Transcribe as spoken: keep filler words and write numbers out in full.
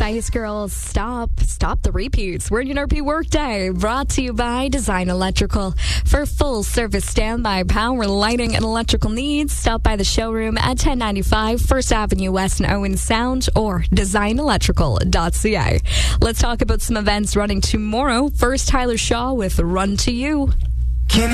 Spice Girls, Stop. Stop the repeats. We're in your N R P Workday, brought to you by Design Electrical. For full service standby power, lighting, and electrical needs, stop by the showroom at ten ninety-five First Avenue West in Owen Sound or design electrical dot c a. Let's talk about some events running tomorrow. First, Tyler Shaw with Run to You.